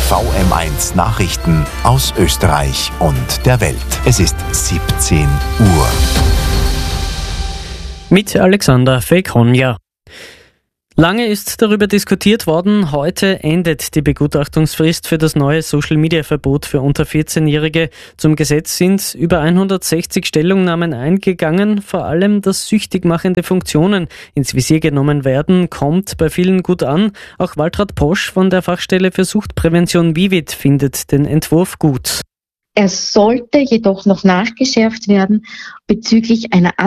VM1 Nachrichten aus Österreich und der Welt. Es ist 17 Uhr. Mit Alexander Fekonja. Lange ist darüber diskutiert worden, heute endet die Begutachtungsfrist für das neue Social-Media-Verbot für unter 14-Jährige. Zum Gesetz sind über 160 Stellungnahmen eingegangen. Vor allem, dass süchtig machende Funktionen ins Visier genommen werden, kommt bei vielen gut an. Auch Waltraud Posch von der Fachstelle für Suchtprävention Vivit findet den Entwurf gut. Er sollte jedoch noch nachgeschärft werden bezüglich einer